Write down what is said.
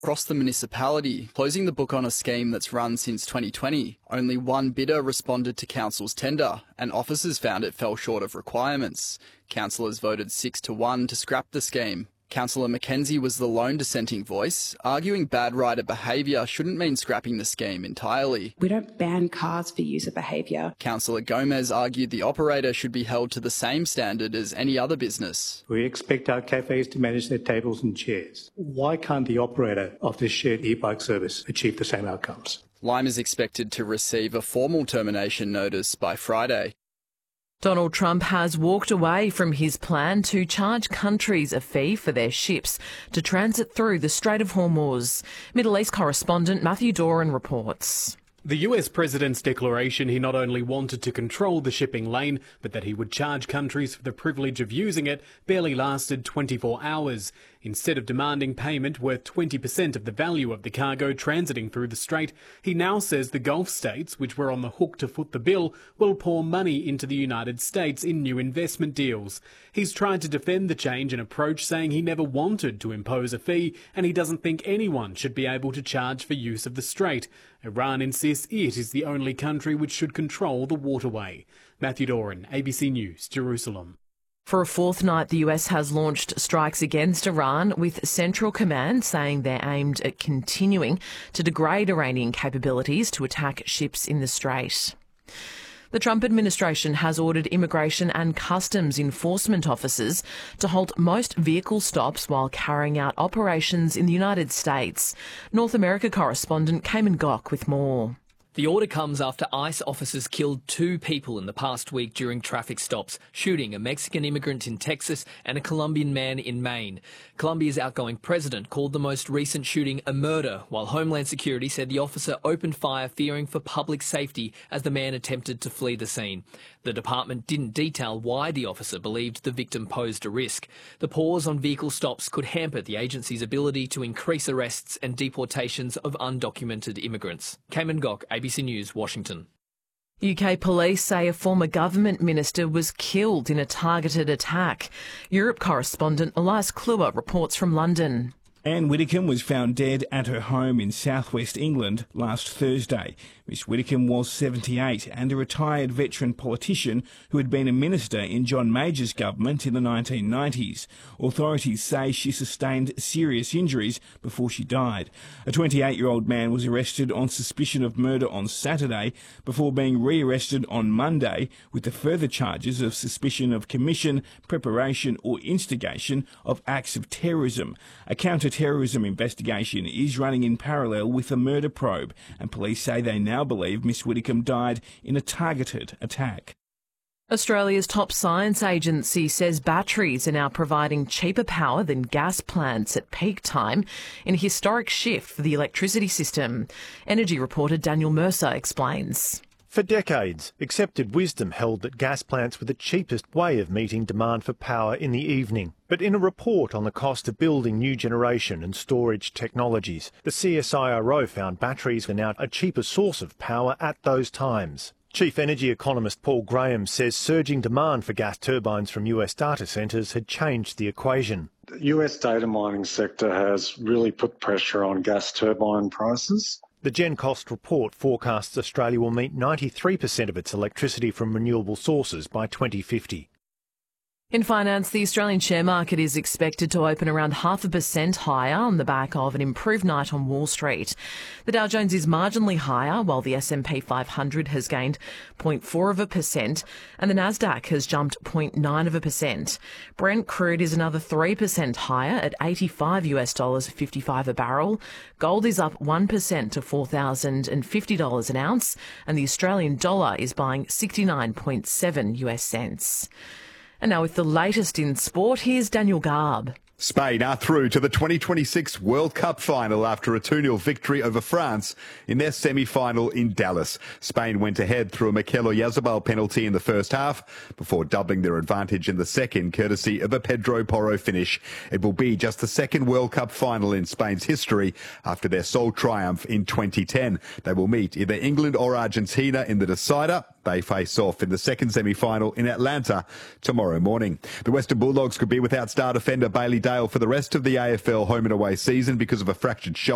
across the municipality, closing the book on a scheme that's run since 2020. Only one bidder responded to council's tender, and officers found it fell short of requirements. Councillors voted 6-1 to scrap the scheme. Councillor Mackenzie was the lone dissenting voice, arguing bad rider behaviour shouldn't mean scrapping the scheme entirely. We don't ban cars for user behaviour. Councillor Gomez argued the operator should be held to the same standard as any other business. We expect our cafes to manage their tables and chairs. Why can't the operator of this shared e-bike service achieve the same outcomes? Lime is expected to receive a formal termination notice by Friday. Donald Trump has walked away from his plan to charge countries a fee for their ships to transit through the Strait of Hormuz. Middle East correspondent Matthew Doran reports. The US president's declaration he not only wanted to control the shipping lane, but that he would charge countries for the privilege of using it barely lasted 24 hours. Instead of demanding payment worth 20% of the value of the cargo transiting through the strait, he now says the Gulf states, which were on the hook to foot the bill, will pour money into the United States in new investment deals. He's tried to defend the change in approach, saying he never wanted to impose a fee and he doesn't think anyone should be able to charge for use of the strait. Iran insists it is the only country which should control the waterway. Matthew Doran, ABC News, Jerusalem. For a fourth night, the US has launched strikes against Iran, with Central Command saying they're aimed at continuing to degrade Iranian capabilities to attack ships in the Strait. The Trump administration has ordered immigration and customs enforcement officers to halt most vehicle stops while carrying out operations in the United States. North America correspondent Cayman Gok with more. The order comes after ICE officers killed 2 people in the past week during traffic stops, shooting a Mexican immigrant in Texas and a Colombian man in Maine. Colombia's outgoing president called the most recent shooting a murder, while Homeland Security said the officer opened fire fearing for public safety as the man attempted to flee the scene. The department didn't detail why the officer believed the victim posed a risk. The pause on vehicle stops could hamper the agency's ability to increase arrests and deportations of undocumented immigrants. Cayman Gok, ABC News, Washington. UK police say a former government minister was killed in a targeted attack. Europe correspondent Elias Kluwer reports from London. Anne Widdecombe was found dead at her home in southwest England last Thursday. Miss Widdecombe was 78 and a retired veteran politician who had been a minister in John Major's government in the 1990s. Authorities say she sustained serious injuries before she died. A 28-year-old man was arrested on suspicion of murder on Saturday before being re-arrested on Monday with the further charges of suspicion of commission, preparation or instigation of acts of terrorism. A counter-terrorism investigation is running in parallel with a murder probe, and police say they now believe Miss Widdecombe died in a targeted attack. Australia's top science agency says batteries are now providing cheaper power than gas plants at peak time, in a historic shift for the electricity system. Energy reporter Daniel Mercer explains. For decades, accepted wisdom held that gas plants were the cheapest way of meeting demand for power in the evening. But in a report on the cost of building new generation and storage technologies, the CSIRO found batteries are now a cheaper source of power at those times. Chief Energy economist Paul Graham says surging demand for gas turbines from US data centres had changed the equation. The US data mining sector has really put pressure on gas turbine prices. The GenCost report forecasts Australia will meet 93% of its electricity from renewable sources by 2050. In finance, the Australian share market is expected to open around 0.5% higher on the back of an improved night on Wall Street. The Dow Jones is marginally higher, while the S&P 500 has gained 0.4%, and the Nasdaq has jumped 0.9%. Brent crude is another 3% higher at $85.55 a barrel. Gold is up 1% to $4,050 an ounce, and the Australian dollar is buying 69.7 US cents. And now with the latest in sport, here's Daniel Garb. Spain are through to the 2026 World Cup final after a 2-0 victory over France in their semi-final in Dallas. Spain went ahead through a Mikel Oyarzabal penalty in the first half before doubling their advantage in the second, courtesy of a Pedro Porro finish. It will be just the second World Cup final in Spain's history after their sole triumph in 2010. They will meet either England or Argentina in the decider. They face off in the second semi-final in Atlanta tomorrow morning. The Western Bulldogs could be without star defender Bailey Dale for the rest of the AFL home and away season because of a fractured shoulder.